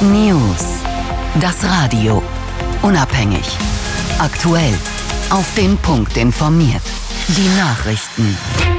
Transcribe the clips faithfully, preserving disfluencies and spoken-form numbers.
News. Das Radio. Unabhängig. Aktuell. Auf den Punkt informiert. Die Nachrichten.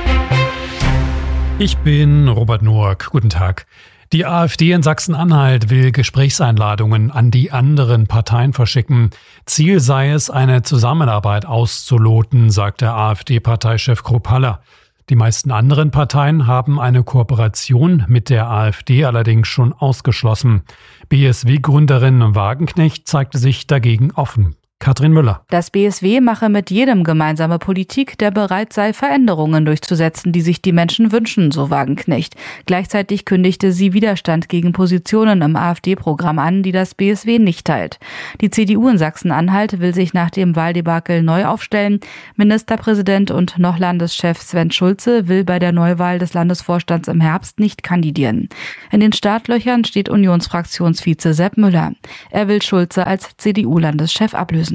Ich bin Robert Noack. Guten Tag. Die AfD in Sachsen-Anhalt will Gesprächseinladungen an die anderen Parteien verschicken. Ziel sei es, eine Zusammenarbeit auszuloten, sagt der AfD-Parteichef Krupp-Haller. Die meisten anderen Parteien haben eine Kooperation mit der AfD allerdings schon ausgeschlossen. B S W-Gründerin Wagenknecht zeigte sich dagegen offen. Katrin Müller. Das B S W mache mit jedem gemeinsame Politik, der bereit sei, Veränderungen durchzusetzen, die sich die Menschen wünschen, so Wagenknecht. Gleichzeitig kündigte sie Widerstand gegen Positionen im AfD-Programm an, die das B S W nicht teilt. Die C D U in Sachsen-Anhalt will sich nach dem Wahldebakel neu aufstellen. Ministerpräsident und noch Landeschef Sven Schulze will bei der Neuwahl des Landesvorstands im Herbst nicht kandidieren. In den Startlöchern steht Unionsfraktionsvize Sepp Müller. Er will Schulze als C D U-Landeschef ablösen.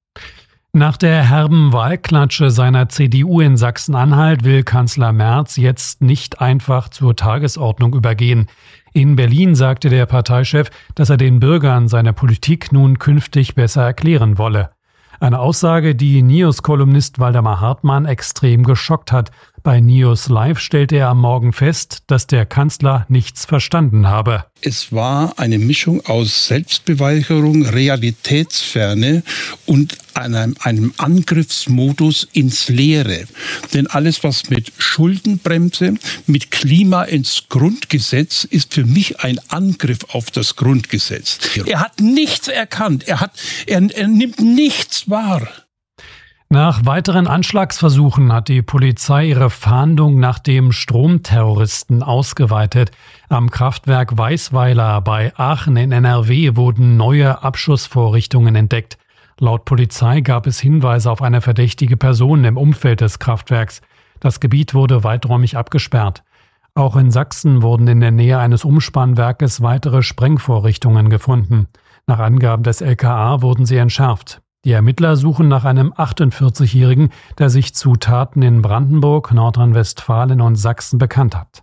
Nach der herben Wahlklatsche seiner C D U in Sachsen-Anhalt will Kanzler Merz jetzt nicht einfach zur Tagesordnung übergehen. In Berlin sagte der Parteichef, dass er den Bürgern seine Politik nun künftig besser erklären wolle. Eine Aussage, die News-Kolumnist Waldemar Hartmann extrem geschockt hat. Bei News Live stellte er am Morgen fest, dass der Kanzler nichts verstanden habe. Es war eine Mischung aus Selbstbeweihräucherung, Realitätsferne und einem, einem Angriffsmodus ins Leere. Denn alles, was mit Schuldenbremse, mit Klima ins Grundgesetz, ist für mich ein Angriff auf das Grundgesetz. Er hat nichts erkannt, er, hat, er, er nimmt nichts wahr. Nach weiteren Anschlagsversuchen hat die Polizei ihre Fahndung nach dem Stromterroristen ausgeweitet. Am Kraftwerk Weißweiler bei Aachen in N R W wurden neue Abschussvorrichtungen entdeckt. Laut Polizei gab es Hinweise auf eine verdächtige Person im Umfeld des Kraftwerks. Das Gebiet wurde weiträumig abgesperrt. Auch in Sachsen wurden in der Nähe eines Umspannwerkes weitere Sprengvorrichtungen gefunden. Nach Angaben des L K A wurden sie entschärft. Die Ermittler suchen nach einem achtundvierzigjährigen, der sich zu Taten in Brandenburg, Nordrhein-Westfalen und Sachsen bekannt hat.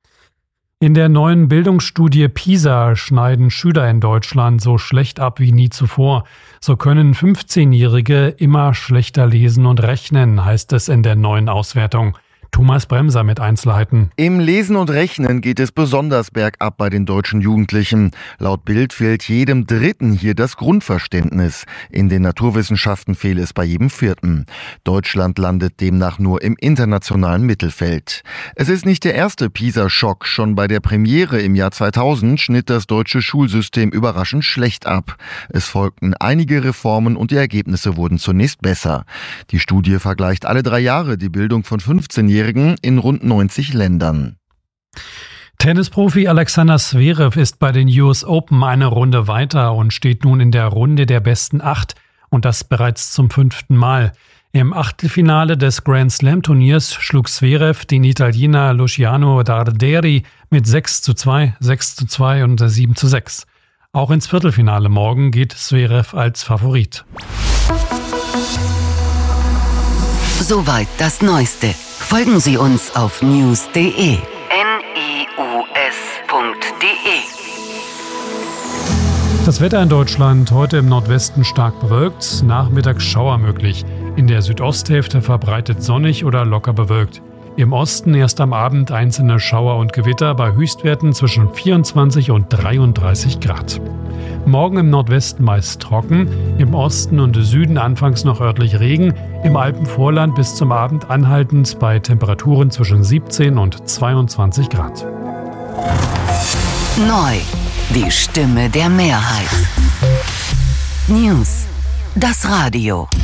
In der neuen Bildungsstudie PISA schneiden Schüler in Deutschland so schlecht ab wie nie zuvor. So können fünfzehnjährige immer schlechter lesen und rechnen, heißt es in der neuen Auswertung. Thomas Bremser mit Einzelheiten. Im Lesen und Rechnen geht es besonders bergab bei den deutschen Jugendlichen. Laut Bild fehlt jedem Dritten hier das Grundverständnis. In den Naturwissenschaften fehle es bei jedem Vierten. Deutschland landet demnach nur im internationalen Mittelfeld. Es ist nicht der erste PISA-Schock. Schon bei der Premiere im Jahr zweitausend schnitt das deutsche Schulsystem überraschend schlecht ab. Es folgten einige Reformen und die Ergebnisse wurden zunächst besser. Die Studie vergleicht alle drei Jahre die Bildung von fünfzehnjährigen in rund neunzig Ländern. Tennisprofi Alexander Zverev ist bei den U S Open eine Runde weiter und steht nun in der Runde der besten acht und das bereits zum fünften Mal. Im Achtelfinale des Grand Slam Turniers schlug Zverev den Italiener Luciano Darderi mit sechs zu zwei, sechs zu zwei und sieben zu sechs. Auch ins Viertelfinale morgen geht Zverev als Favorit. Soweit das Neueste. Folgen Sie uns auf news punkt de. N I U S punkt de. Das Wetter in Deutschland heute im Nordwesten stark bewölkt, nachmittags Schauer möglich. In der Südosthälfte verbreitet sonnig oder locker bewölkt. Im Osten erst am Abend einzelne Schauer und Gewitter bei Höchstwerten zwischen vierundzwanzig und dreiunddreißig Grad. Morgen im Nordwesten meist trocken, im Osten und Süden anfangs noch örtlich Regen, im Alpenvorland bis zum Abend anhaltend bei Temperaturen zwischen siebzehn und zweiundzwanzig Grad. Neu, die Stimme der Mehrheit. News, das Radio.